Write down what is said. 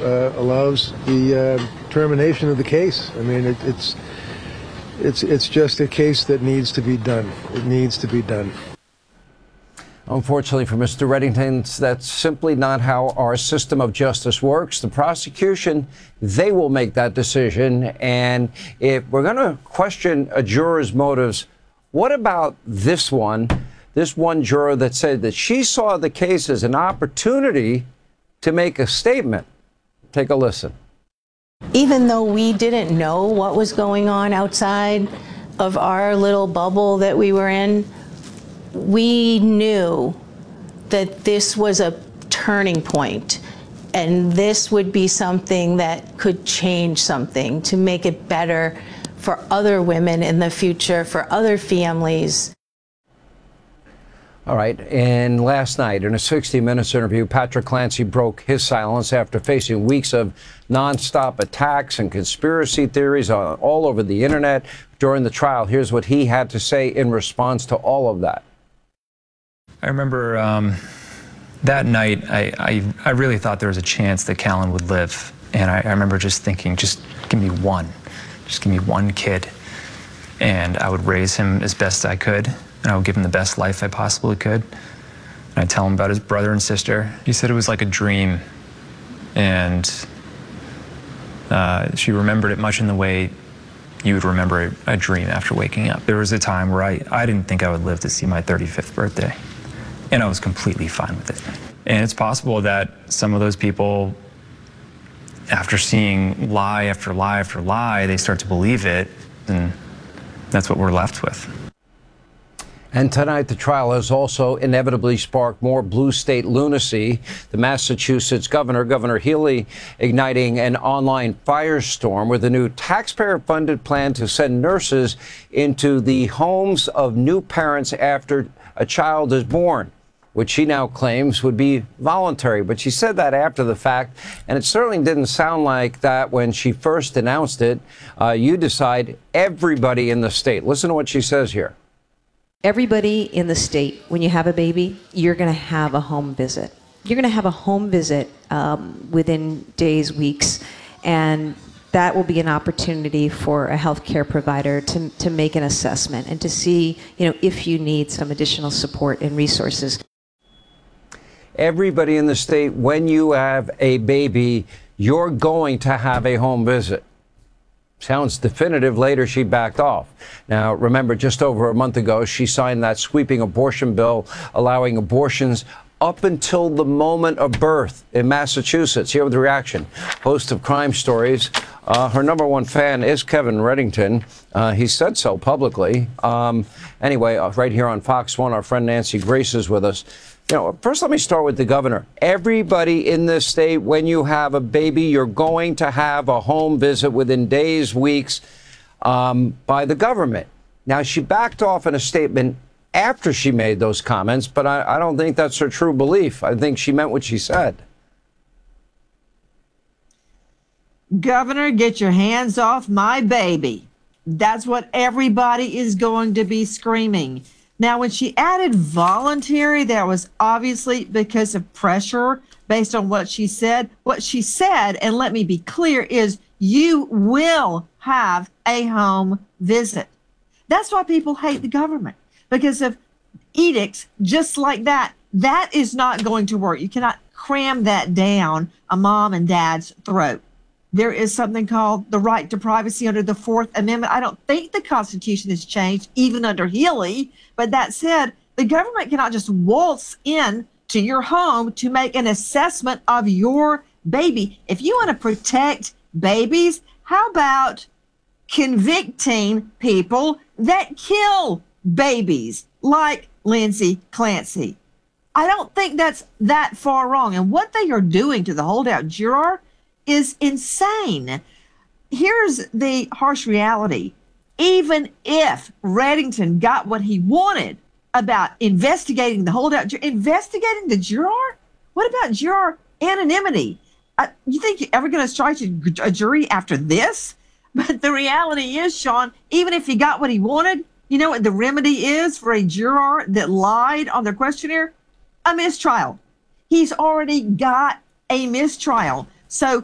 allows the termination of the case. I mean, it's just a case that needs to be done. It needs to be done. Unfortunately for Mr. Reddington, that's simply not how our system of justice works. The prosecution, they will make that decision. And if we're going to question a juror's motives, what about this one juror that said that she saw the case as an opportunity to make a statement? Take a listen. Even though we didn't know what was going on outside of our little bubble that we were in, we knew that this was a turning point, and this would be something that could change something to make it better for other women in the future, for other families. All right, and last night in a 60 Minutes interview, Patrick Clancy broke his silence after facing weeks of nonstop attacks and conspiracy theories all over the internet during the trial. Here's what he had to say in response to all of that. I remember that night, I really thought there was a chance that Callan would live. And I remember just thinking, just give me one. Just give me one kid. And I would raise him as best I could. And I would give him the best life I possibly could. And I'd tell him about his brother and sister. He said it was like a dream. And she remembered it much in the way you would remember a dream after waking up. There was a time where I didn't think I would live to see my 35th birthday. And I was completely fine with it. And it's possible that some of those people, after seeing lie after lie after lie, they start to believe it, and that's what we're left with. And tonight, the trial has also inevitably sparked more blue state lunacy. The Massachusetts Governor Healey, igniting an online firestorm with a new taxpayer-funded plan to send nurses into the homes of new parents after a child is born, which she now claims would be voluntary. But she said that after the fact, and it certainly didn't sound like that when she first announced it. You decide, everybody in the state. Listen to what she says here. Everybody in the state, when you have a baby, you're going to have a home visit. You're going to have a home visit within days, weeks, and that will be an opportunity for a healthcare provider to make an assessment and to see, if you need some additional support and resources. Everybody in the state, when you have a baby, you're going to have a home visit. Sounds definitive. Later, she backed off. Now, remember, just over a month ago, she signed that sweeping abortion bill allowing abortions up until the moment of birth in Massachusetts. Here with the reaction. Host of Crime Stories. Her number one fan is Kevin Reddington. He said so publicly. Anyway, right here on Fox 1, our friend Nancy Grace is with us. First, let me start with the governor. Everybody in this state, when you have a baby, you're going to have a home visit within days, weeks, by the government. Now, she backed off in a statement after she made those comments, but I don't think that's her true belief. I think she meant what she said. Governor, get your hands off my baby. That's what everybody is going to be screaming. Now, when she added voluntary, that was obviously because of pressure based on what she said. What she said, and let me be clear, is you will have a home visit. That's why people hate the government, because of edicts just like that. That is not going to work. You cannot cram that down a mom and dad's throat. There is something called the right to privacy under the Fourth Amendment. I don't think the Constitution has changed, even under Healey. But that said, the government cannot just waltz in to your home to make an assessment of your baby. If you want to protect babies, how about convicting people that kill babies, like Lindsay Clancy? I don't think that's that far wrong. And what they are doing to the holdout juror is insane. Here's the harsh reality. Even if Reddington got what he wanted about investigating the holdout, investigating the juror? What about juror anonymity? You think you're ever going to strike a jury after this? But the reality is, Sean, even if he got what he wanted, you know what the remedy is for a juror that lied on their questionnaire? A mistrial. He's already got a mistrial. So